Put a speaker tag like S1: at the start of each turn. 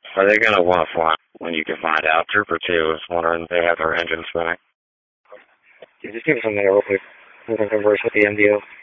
S1: Are they going to want to fly when you can find out? Trooper 2 is wondering if they have their engine spinning.
S2: Just give us a minute real quick. We're going to converse with the MDO.